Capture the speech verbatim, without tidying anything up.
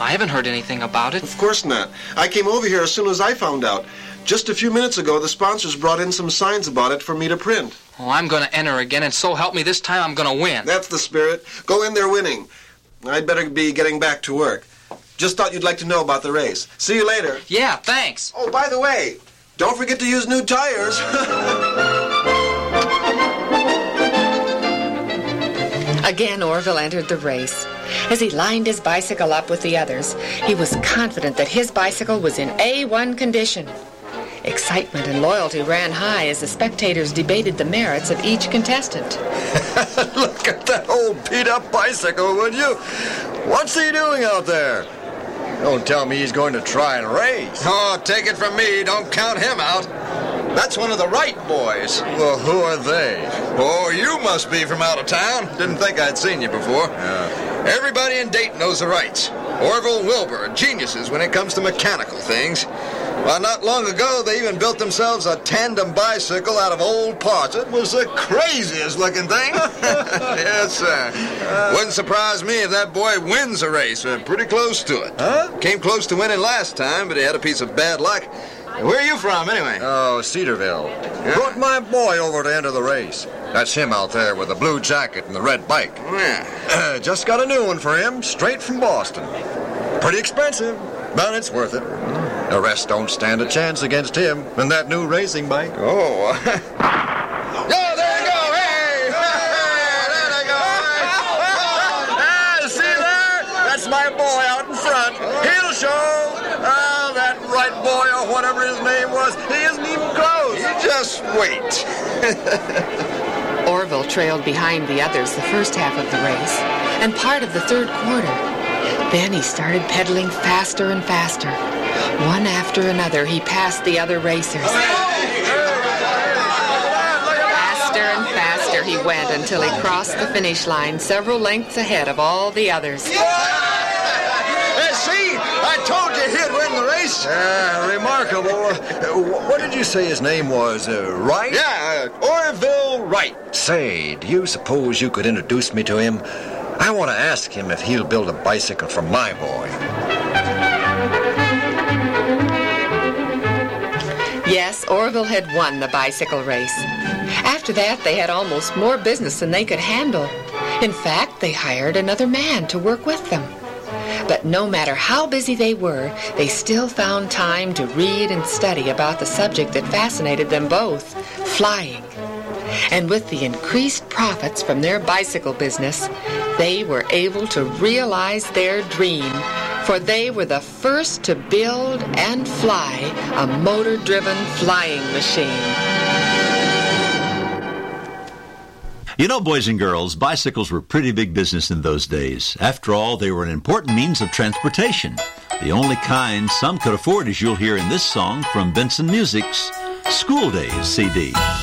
I haven't heard anything about it. Of course not. I came over here as soon as I found out. Just a few minutes ago, the sponsors brought in some signs about it for me to print. Oh, I'm going to enter again, and so help me, this time I'm going to win. That's the spirit. Go in there winning. I'd better be getting back to work. Just thought you'd like to know about the race. See you later. Yeah, thanks. Oh, by the way, don't forget to use new tires. Again, Orville entered the race. As he lined his bicycle up with the others, he was confident that his bicycle was in A one condition. Excitement and loyalty ran high as the spectators debated the merits of each contestant. Look at that old beat-up bicycle, would you? What's he doing out there? Don't tell me he's going to try and race. Oh, take it from me, don't count him out. That's one of the Wright boys. Well, who are they? Oh, you must be from out of town. Didn't think I'd seen you before. Yeah. Everybody in Dayton knows the Wrights. Orville and Wilbur are geniuses when it comes to mechanical things. Well, not long ago, they even built themselves a tandem bicycle out of old parts. It was the craziest looking thing. Yes, sir. Uh, Wouldn't surprise me if that boy wins a race. We're pretty close to it. Huh? Came close to winning last time, but he had a piece of bad luck. Where are you from, anyway? Oh, Cedarville. Yeah. Brought my boy over to enter the race. That's him out there with the blue jacket and the red bike. Yeah. Uh, just got a new one for him, straight from Boston. Pretty expensive, but it's worth it. The rest don't stand a chance against him and that new racing bike. Oh. Oh, there you go. Hey! There they go. Ah, see there? That's my boy out in front. He'll show. Ah, that Wright boy or whatever his name was, he isn't even close. You just wait. Orville trailed behind the others the first half of the race and part of the third quarter. Then he started pedaling faster and faster. One after another, he passed the other racers. Faster and faster he went until he crossed the finish line several lengths ahead of all the others. Hey, see? I told you he'd win the race. Ah, remarkable. Uh, what did you say his name was? Uh, Wright? Yeah, uh, Orville Wright. Say, do you suppose you could introduce me to him? I want to ask him if he'll build a bicycle for my boy. Yes, Orville had won the bicycle race. After that, they had almost more business than they could handle. In fact, they hired another man to work with them. But no matter how busy they were, they still found time to read and study about the subject that fascinated them both, flying. And with the increased profits from their bicycle business, they were able to realize their dream, for they were the first to build and fly a motor-driven flying machine. You know, boys and girls, bicycles were pretty big business in those days. After all, they were an important means of transportation. The only kind some could afford, as you'll hear in this song from Benson Music's School Days C D.